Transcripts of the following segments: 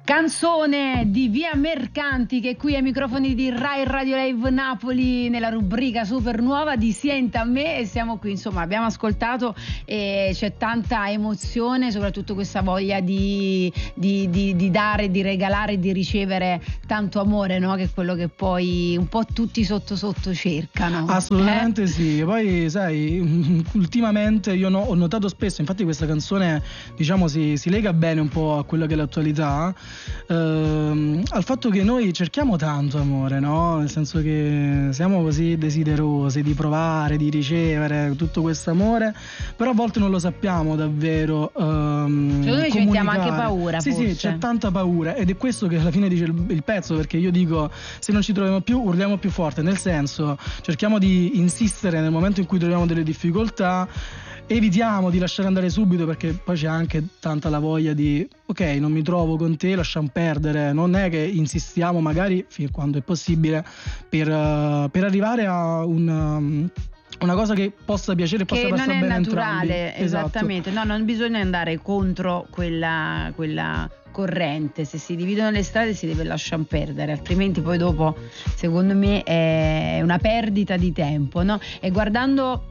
Canzone di Via Mercanti, che qui ai microfoni di Rai Radio Live Napoli nella rubrica super nuova di Sienta a me, e siamo qui, insomma abbiamo ascoltato e c'è tanta emozione, soprattutto questa voglia di dare, di regalare, di ricevere tanto amore, no? Che è quello che poi un po' tutti sotto sotto cercano. Assolutamente sì. Poi sai, ultimamente io ho notato spesso, infatti questa canzone diciamo si lega bene un po' a quella che è l'attualità, al fatto che noi cerchiamo tanto amore, no? Nel senso che siamo così desiderosi di provare, di ricevere tutto questo amore, però a volte non lo sappiamo davvero secondo me ci mettiamo anche paura, sì, forse. Sì, c'è tanta paura, ed è questo che alla fine dice il pezzo, perché io dico: se non ci troviamo più urliamo più forte, nel senso cerchiamo di insistere nel momento in cui troviamo delle difficoltà, evitiamo di lasciare andare subito, perché poi c'è anche tanta la voglia di ok, non mi trovo con te, lasciamo perdere. Non è che insistiamo magari fin quando è possibile per arrivare a una cosa che possa piacere e possa che passare non è bene naturale, entrambi. esattamente. Esatto. No, non bisogna andare contro quella corrente. Se si dividono le strade si deve lasciare perdere, altrimenti poi dopo secondo me è una perdita di tempo, no? E guardando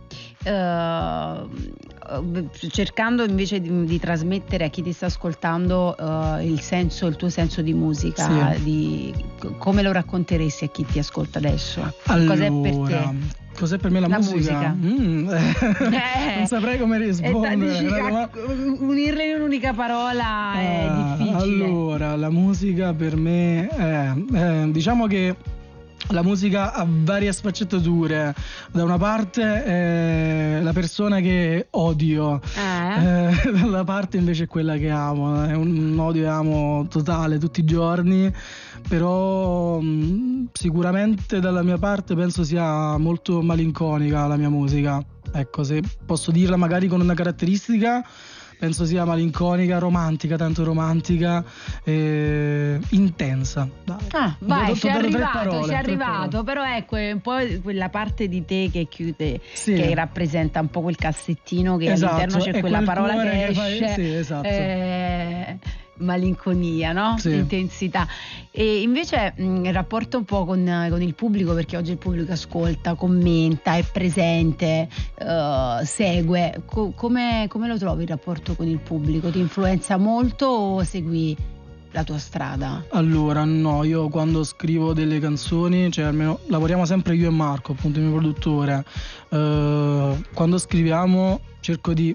cercando invece di trasmettere a chi ti sta ascoltando il tuo senso di musica, sì. Come lo racconteresti a chi ti ascolta adesso? Allora, cos'è per te? Cos'è per me la musica? Non saprei come rispondere. Unirle in un'unica parola è difficile. Allora, la musica per me è diciamo che la musica ha varie sfaccettature. Da una parte è la persona che odio, dalla parte invece è quella che amo. È un odio e amo totale tutti i giorni, però sicuramente dalla mia parte penso sia molto malinconica la mia musica. Ecco, se posso dirla magari con una caratteristica, penso sia malinconica, romantica, tanto romantica, intensa. Dai. Vai, ci è arrivato, però ecco, è un po' quella parte di te che chiude, sì, che rappresenta un po' quel cassettino che all'interno c'è quella parola che esce. Sì, esatto. Malinconia, no? Sì. Intensità. E invece il rapporto un po' con il pubblico, perché oggi il pubblico ascolta, commenta, è presente, segue. Come lo trovi il rapporto con il pubblico? Ti influenza molto o segui la tua strada? Allora no, io quando scrivo delle canzoni, cioè almeno lavoriamo sempre io e Marco, appunto il mio produttore, quando scriviamo cerco di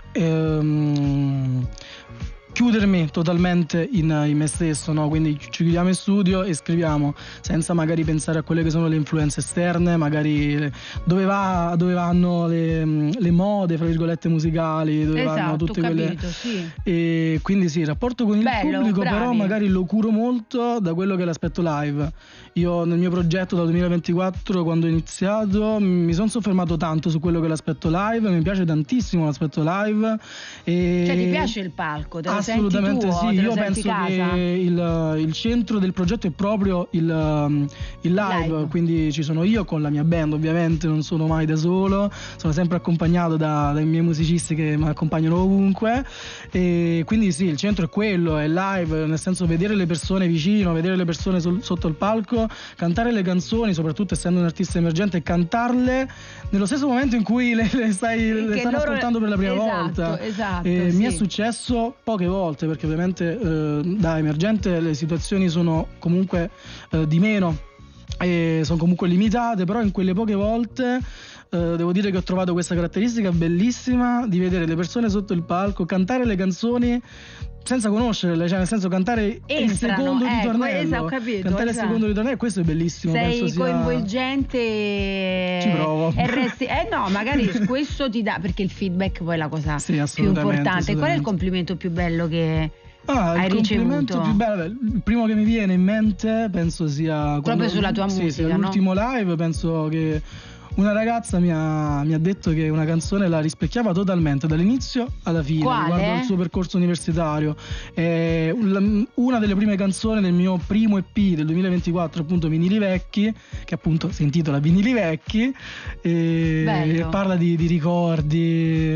chiudermi totalmente in me stesso, no? Quindi ci chiudiamo in studio e scriviamo senza magari pensare a quelle che sono le influenze esterne, magari dove vanno le mode, fra virgolette, musicali, dove vanno tutte quelle. Sì. E quindi sì, il rapporto con il pubblico, bravi. Però magari lo curo molto da quello che è l'aspetto live. Io nel mio progetto dal 2024, quando ho iniziato, mi sono soffermato tanto su quello che è l'aspetto live. Mi piace tantissimo l'aspetto live. Cioè ti piace il palco? Assolutamente tu, sì, io penso che il centro del progetto è proprio il live, quindi ci sono io con la mia band, ovviamente non sono mai da solo, sono sempre accompagnato dai miei musicisti che mi accompagnano ovunque, e quindi sì, il centro è quello, è live, nel senso vedere le persone vicino, vedere le persone sotto il palco, cantare le canzoni, soprattutto essendo un artista emergente, e cantarle nello stesso momento in cui le stanno ascoltando per la prima volta. Esatto, sì. Mi è successo poche volte, perché ovviamente da emergente le situazioni sono comunque di meno e sono comunque limitate, però in quelle poche volte devo dire che ho trovato questa caratteristica bellissima di vedere le persone sotto il palco cantare le canzoni senza conoscerle, cioè nel senso cantare il secondo ritornello, cantare il secondo ritornello, questo è bellissimo. Sei coinvolgente, ci provo. No, magari questo ti dà, perché il feedback poi è la cosa più importante. Qual è il complimento più bello che hai ricevuto? Il complimento più bello, il primo che mi viene in mente penso sia proprio sulla tua musica, sì, l'ultimo live, penso che una ragazza mi ha detto che una canzone la rispecchiava totalmente dall'inizio alla fine. Quale? Riguardo al suo percorso universitario. Una delle prime canzoni del mio primo EP del 2024, appunto Vinili Vecchi, che appunto si intitola Vinili Vecchi, e parla di ricordi,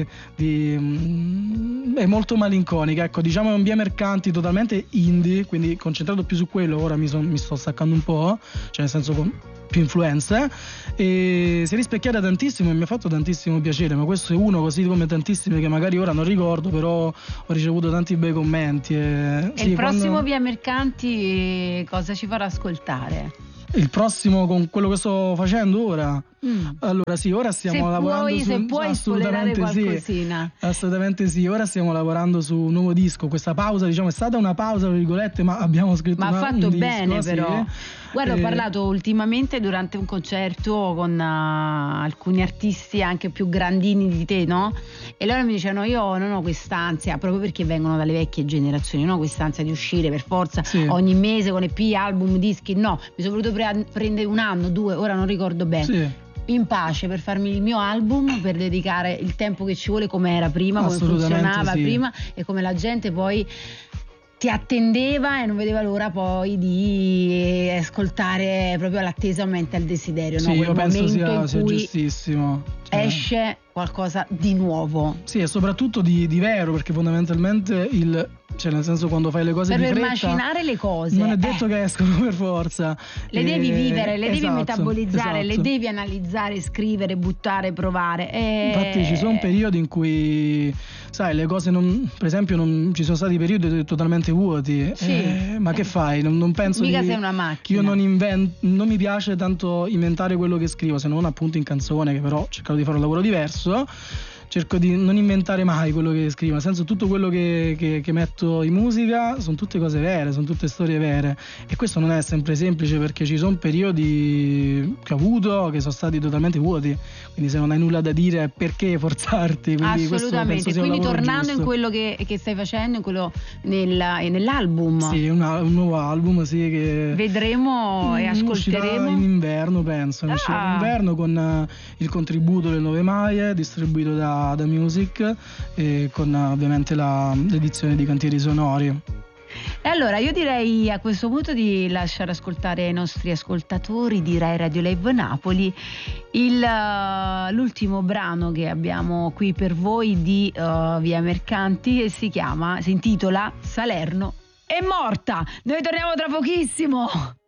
è molto malinconica, ecco, diciamo è un Via Mercanti totalmente indie, quindi concentrato più su quello. Ora mi sto staccando un po', cioè nel senso con più influenze, e si è rispecchiata tantissimo e mi ha fatto tantissimo piacere, ma questo è uno così come tantissimi che magari ora non ricordo, però ho ricevuto tanti bei commenti. E sì, il prossimo Via Mercanti cosa ci farà ascoltare? Il prossimo con quello che sto facendo ora? Allora sì, ora stiamo lavorando se puoi spoilerare qualcosina. Sì, assolutamente sì, ora stiamo lavorando su un nuovo disco. Questa pausa, diciamo, è stata una pausa, tra virgolette, ma abbiamo scritto ha fatto un bene disco, però. Sì. Guarda, ho parlato ultimamente durante un concerto con alcuni artisti anche più grandini di te, no? E loro mi dicevano: io non ho quest'ansia, proprio perché vengono dalle vecchie generazioni, non ho quest'ansia di uscire per forza ogni mese con EP, album, dischi. No, mi sono voluto prendere 1 anno, 2, ora non ricordo bene. Sì. In pace per farmi il mio album, per dedicare il tempo che ci vuole, come era prima, come funzionava prima e come la gente poi ti attendeva e non vedeva l'ora poi di ascoltare. Proprio l'attesa aumenta il desiderio, sì, no? Io penso sia cui giustissimo, esce qualcosa di nuovo, sì, e soprattutto di vero, perché fondamentalmente cioè nel senso, quando fai le cose per di fretta, macinare le cose non è detto che escono per forza, le devi vivere, le devi metabolizzare, esatto. Le devi analizzare, scrivere, buttare, provare. Infatti ci sono periodi in cui, sai, le cose per esempio ci sono stati periodi totalmente vuoti, sì. Ma che fai? Non penso mica sei una macchina. Io non mi piace tanto inventare quello che scrivo, se non appunto in canzone, che però ho cercato di fare un lavoro diverso. Cerco di non inventare mai quello che scrivo, nel senso, tutto quello che metto in musica sono tutte cose vere, sono tutte storie vere, e questo non è sempre semplice, perché ci sono periodi che ho avuto che sono stati totalmente vuoti, quindi se non hai nulla da dire perché forzarti? Quindi assolutamente. Quindi tornando in quello che stai facendo, in quello nell'album, sì, un nuovo album, sì, che vedremo e ascolteremo in inverno, penso, uscirà in inverno con il contributo delle Nove Maie, distribuito da Music, e con ovviamente l'edizione di Cantieri Sonori. E allora io direi a questo punto di lasciare ascoltare ai nostri ascoltatori di Rai Radio Live Napoli l'ultimo brano che abbiamo qui per voi di Via Mercanti, e si intitola Salerno è morta. Noi torniamo tra pochissimo.